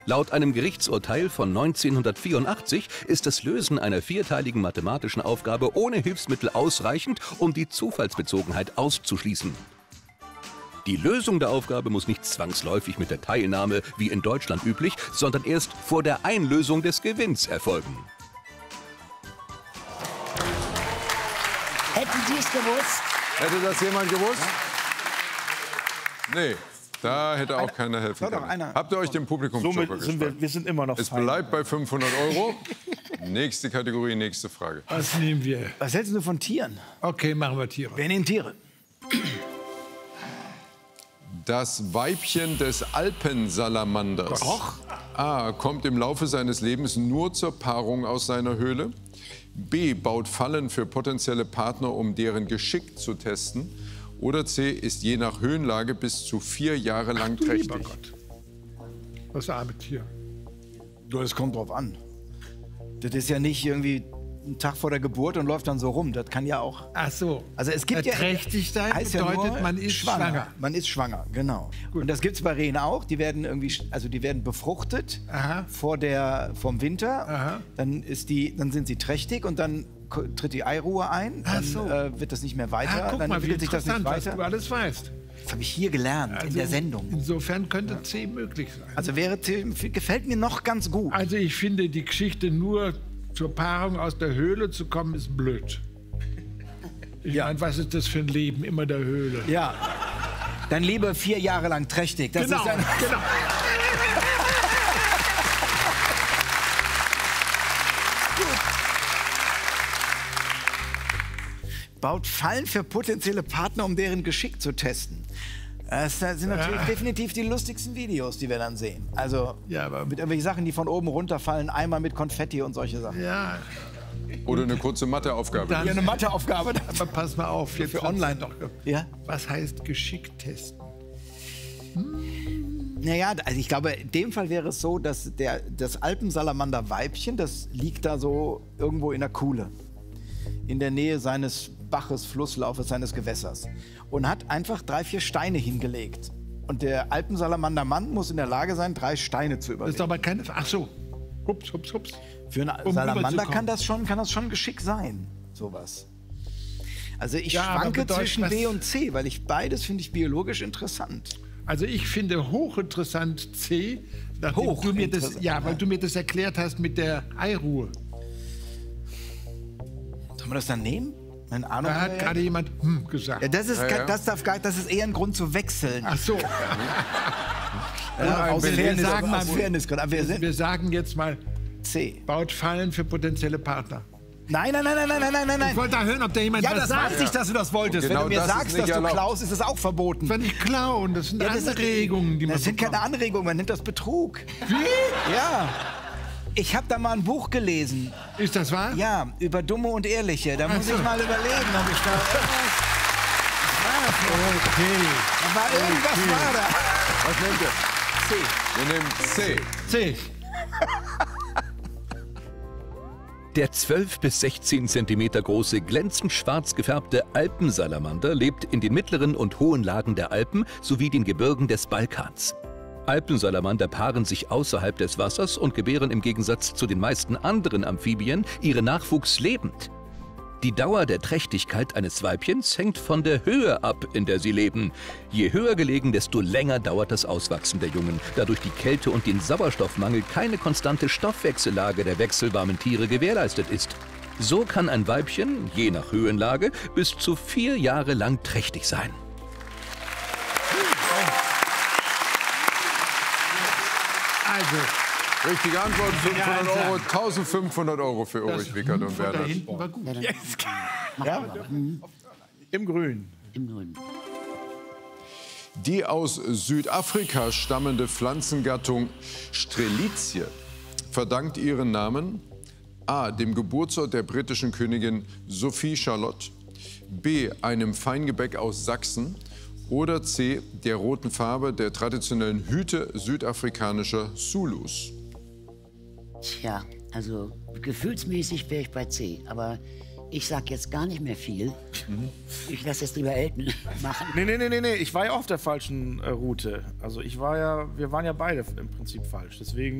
Laut einem Gerichtsurteil von 1984 ist das Lösen einer vierteiligen mathematischen Aufgabe ohne Hilfsmittel ausreichend, um die Zufallsbezogenheit auszuschließen. Die Lösung der Aufgabe muss nicht zwangsläufig mit der Teilnahme, wie in Deutschland üblich, sondern erst vor der Einlösung des Gewinns erfolgen. Hätten Sie es gewusst? Hätte das jemand gewusst? Nee, da hätte auch keiner helfen können. Habt ihr euch dem Publikumsjoker gespart? Wir sind immer noch Es bleibt bei 500 €. Nächste Kategorie, nächste Frage. Was nehmen wir? Was hältst du von Tieren? Okay, machen wir Tiere. Wir nehmen Tiere. Das Weibchen des Alpensalamanders A. kommt im Laufe seines Lebens nur zur Paarung aus seiner Höhle. B. baut Fallen für potenzielle Partner, um deren Geschick zu testen. Oder C. ist je nach Höhenlage bis zu 4 Jahre lang trächtig. Lieber Gott. Das arme Tier. Das kommt drauf an. Das ist ja nicht irgendwie ein Tag vor der Geburt und läuft dann so rum. Das kann ja auch... Ach so. Also es gibt ja... Trächtig sein bedeutet, man ist schwanger. Man ist schwanger, genau. Gut. Und das gibt es bei Rehen auch. Die werden irgendwie, also die werden befruchtet vom Winter. Aha. Dann sind sie trächtig und dann tritt die Eiruhe ein. Dann wird das nicht mehr weiter. Guck dann mal, wie entwickelt sich das nicht interessant, weiter. was du alles weißt. Das habe ich hier gelernt, in der Sendung. Insofern könnte C möglich sein. Also gefällt mir noch ganz gut. Also ich finde, die Geschichte nur zur Paarung aus der Höhle zu kommen, ist blöd. Ich meine, was ist das für ein Leben, immer der Höhle? Ja, dann lieber 4 Jahre lang trächtig. Das genau, ist ein genau. Baut Fallen für potenzielle Partner, um deren Geschick zu testen. Das sind natürlich definitiv die lustigsten Videos, die wir dann sehen. Also mit irgendwelchen Sachen, die von oben runterfallen, einmal mit Konfetti und solche Sachen. Ja. Oder eine kurze Matheaufgabe. Ja, eine Matheaufgabe. Aber pass mal auf, jetzt für online doch. Ja? Was heißt Geschick testen? Naja, also ich glaube, in dem Fall wäre es so, dass das Alpensalamander-Weibchen, das liegt da so irgendwo in der Kuhle. In der Nähe seines Baches, Flusslaufes, seines Gewässers. Und hat einfach 3, 4 Steine hingelegt. Und der Alpensalamander-Mann muss in der Lage sein, 3 Steine zu überleben. Das ist aber keine... Ach so. Hups, hups, hups. Für einen Salamander kann das schon Geschick sein, sowas. Also ich schwanke zwischen B und C, weil beides finde ich biologisch interessant. Also ich finde hochinteressant C, weil du mir das erklärt hast mit der Eiruhe. Sollen wir das dann nehmen? Meine Ahnung. Da hat gerade jemand gesagt. Ja, das ist eher ein Grund zu wechseln. Ach so. Wir sagen jetzt mal C. Baut Fallen für potenzielle Partner. Nein. Ich wollte da hören, ob da jemand was sagt. Ja, das weiß ich, dass du das wolltest. Wenn du mir sagst, dass du klaust, ist es auch verboten. Wenn ich klauen, das sind Anregungen, die man Das sind keine Anregungen, man nennt das Betrug. Wie? Ja. Ich habe da mal ein Buch gelesen. Ist das wahr? Ja, über Dumme und Ehrliche. Da muss ich mal überlegen, ob ich da... Irgendwas war da. Was nehmt ihr? C. Wir nehmen C. C. Der 12 bis 16 Zentimeter große, glänzend schwarz gefärbte Alpensalamander lebt in den mittleren und hohen Lagen der Alpen sowie den Gebirgen des Balkans. Alpensalamander paaren sich außerhalb des Wassers und gebären im Gegensatz zu den meisten anderen Amphibien ihren Nachwuchs lebend. Die Dauer der Trächtigkeit eines Weibchens hängt von der Höhe ab, in der sie leben. Je höher gelegen, desto länger dauert das Auswachsen der Jungen, da durch die Kälte und den Sauerstoffmangel keine konstante Stoffwechsellage der wechselwarmen Tiere gewährleistet ist. So kann ein Weibchen, je nach Höhenlage, bis zu 4 Jahre lang trächtig sein. Also, richtige Antwort, 500 Euro, 1500 Euro für Ulrich Wickert und Werner. Da hinten war gut. Ja. Im Grün. Im Grün. Die aus Südafrika stammende Pflanzengattung Strelitzia verdankt ihren Namen A. dem Geburtsort der britischen Königin Sophie Charlotte, B. einem Feingebäck aus Sachsen oder C. der roten Farbe der traditionellen Hüte südafrikanischer Zulus. Tja, also gefühlsmäßig wäre ich bei C, aber Ich sag jetzt gar nicht mehr viel. Ich lasse jetzt lieber Elton machen. Nee. Ich war ja auf der falschen Route. Also wir waren ja beide im Prinzip falsch. Deswegen